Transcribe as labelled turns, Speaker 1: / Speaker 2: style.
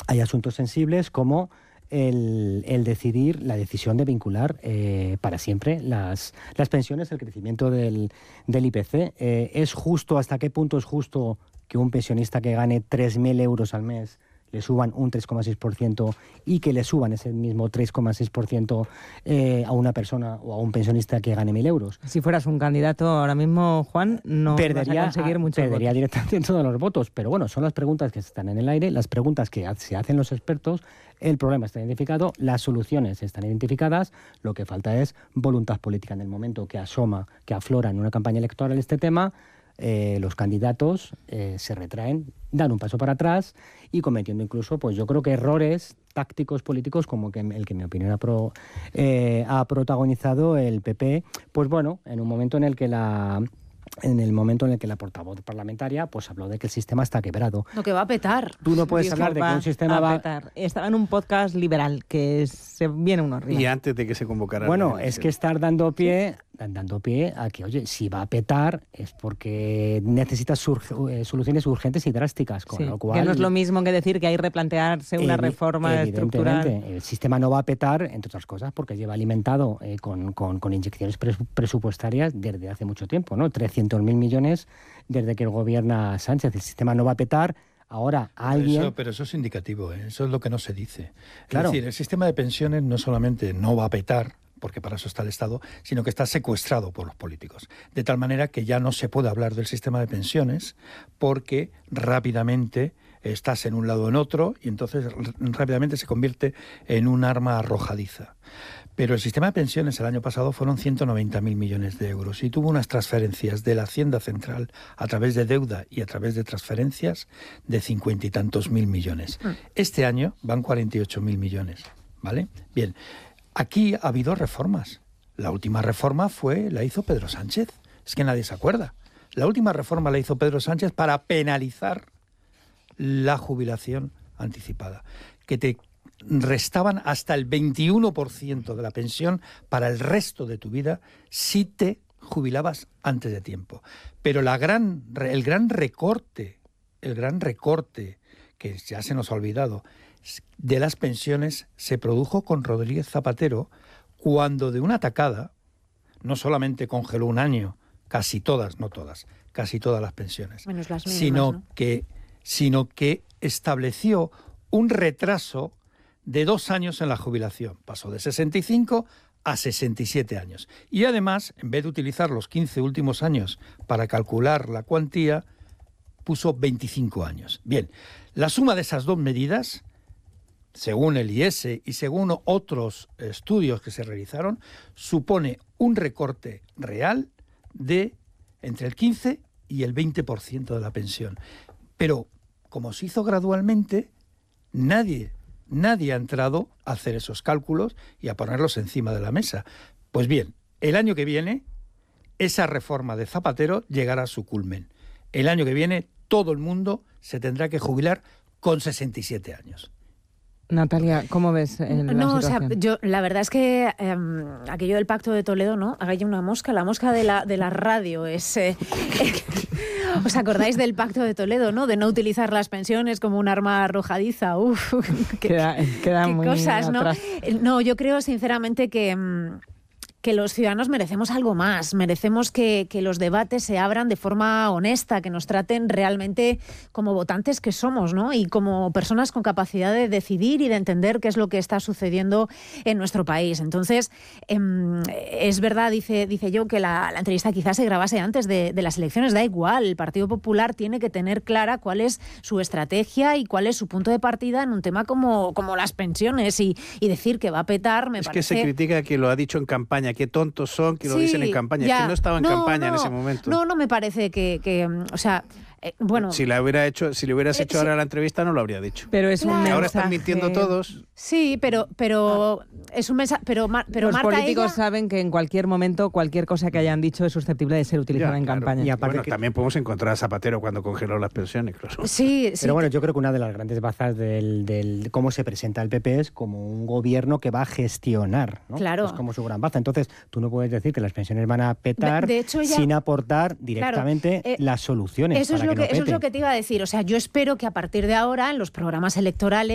Speaker 1: hay asuntos sensibles como el decidir, la decisión de vincular para siempre las pensiones al crecimiento del IPC. ¿Es justo, hasta qué punto es justo que un pensionista que gane 3.000 euros al mes le suban un 3,6% y que le suban ese mismo 3,6% a una persona o a un pensionista que gane 1.000 euros?
Speaker 2: Si fueras un candidato ahora mismo, Juan, no
Speaker 1: perdería,
Speaker 2: vas a conseguir muchos
Speaker 1: perdería
Speaker 2: votos.
Speaker 1: directamente todos los votos. Pero bueno, son las preguntas que están en el aire, las preguntas que se hacen los expertos. El problema está identificado, las soluciones están identificadas. Lo que falta es voluntad política. En el momento que aflora en una campaña electoral este tema, los candidatos se retraen, dan un paso para atrás y cometiendo incluso, pues yo creo que errores tácticos políticos como el que en mi opinión ha protagonizado el PP, pues bueno, en el momento en el que la portavoz parlamentaria pues habló de que el sistema está quebrado.
Speaker 3: Lo que va a petar.
Speaker 1: Tú no puedes hablar de que un sistema va a
Speaker 2: petar. Estaba en un podcast liberal que se viene uno arriba.
Speaker 4: Y antes de que se convocara.
Speaker 1: Bueno, es que estar dando pie a que, oye, si va a petar es porque necesitas soluciones urgentes y drásticas, con lo cual...
Speaker 2: Que no es lo mismo que decir que hay que replantearse una reforma estructural.
Speaker 1: El sistema no va a petar, entre otras cosas, porque lleva alimentado con inyecciones presupuestarias desde hace mucho tiempo, ¿no? 300.000 millones desde que gobierna Sánchez. El sistema no va a petar. Ahora alguien...
Speaker 5: Pero eso es indicativo, ¿eh? Eso es lo que no se dice.
Speaker 1: Claro.
Speaker 5: Es decir, el sistema de pensiones no solamente no va a petar, porque para eso está el Estado, sino que está secuestrado por los políticos. De tal manera que ya no se puede hablar del sistema de pensiones porque rápidamente estás en un lado o en otro y entonces rápidamente se convierte en un arma arrojadiza. Pero el sistema de pensiones el año pasado fueron 190.000 millones de euros y tuvo unas transferencias de la Hacienda Central a través de deuda y a través de transferencias de 50 y tantos mil millones. Este año van 48.000 millones, ¿vale? Bien, aquí ha habido reformas. La última reforma la hizo Pedro Sánchez. Es que nadie se acuerda. La última reforma la hizo Pedro Sánchez para penalizar la jubilación anticipada, que te restaban hasta el 21% de la pensión para el resto de tu vida si te jubilabas antes de tiempo. Pero el gran recorte que ya se nos ha olvidado de las pensiones se produjo con Rodríguez Zapatero cuando de una tacada no solamente congeló un año, casi todas las pensiones,
Speaker 3: menos las mínimas,
Speaker 5: sino que estableció un retraso de 2 años en la jubilación. Pasó de 65 a 67 años. Y además, en vez de utilizar los 15 últimos años para calcular la cuantía, puso 25 años. Bien, la suma de esas dos medidas, según el IES y según otros estudios que se realizaron, supone un recorte real de entre el 15 y el 20% de la pensión. Pero, como se hizo gradualmente, nadie ha entrado a hacer esos cálculos y a ponerlos encima de la mesa. Pues bien, el año que viene, esa reforma de Zapatero llegará a su culmen. El año que viene, todo el mundo se tendrá que jubilar con 67 años.
Speaker 2: Natalia, ¿cómo ves la situación?
Speaker 3: La verdad es que aquello del Pacto de Toledo, ¿no? Haga una mosca, la mosca de la radio es... ¿Os acordáis del Pacto de Toledo, no? De no utilizar las pensiones como un arma arrojadiza. Uf,
Speaker 2: queda muy
Speaker 3: cosas, ¿no?
Speaker 2: atrás.
Speaker 3: No, yo creo sinceramente que los ciudadanos merecemos algo más, merecemos que los debates se abran de forma honesta, que nos traten realmente como votantes que somos, ¿no? Y como personas con capacidad de decidir y de entender qué es lo que está sucediendo en nuestro país. Entonces, es verdad, dice yo, que la entrevista quizás se grabase antes de las elecciones, da igual, el Partido Popular tiene que tener clara cuál es su estrategia y cuál es su punto de partida en un tema como las pensiones y decir que va a petar, me parece...
Speaker 4: Es que se critica que lo ha dicho en campaña, qué tontos son, que lo dicen en campaña.
Speaker 3: Ya.
Speaker 4: Es que no estaba en campaña en ese momento.
Speaker 3: No me parece que o sea, bueno...
Speaker 4: Si le hubieras hecho ahora la entrevista, no lo habría dicho.
Speaker 2: Pero es un mensaje...
Speaker 4: Ahora están mintiendo todos.
Speaker 3: Sí, pero es un mensaje... Pero
Speaker 2: los políticos saben que en cualquier momento, cualquier cosa que hayan dicho es susceptible de ser utilizada en campaña.
Speaker 4: Y aparte también podemos encontrar a Zapatero cuando congeló las pensiones. Claro.
Speaker 3: Sí.
Speaker 1: Pero bueno, yo creo que una de las grandes bazas del cómo se presenta el PP es como un gobierno que va a gestionar, ¿no?
Speaker 3: Claro.
Speaker 1: Es como su gran baza. Entonces, tú no puedes decir que las pensiones van a petar
Speaker 3: de hecho,
Speaker 1: sin aportar directamente las soluciones.
Speaker 3: Eso es lo que te iba a decir. O sea, yo espero que a partir de ahora, en los programas electorales,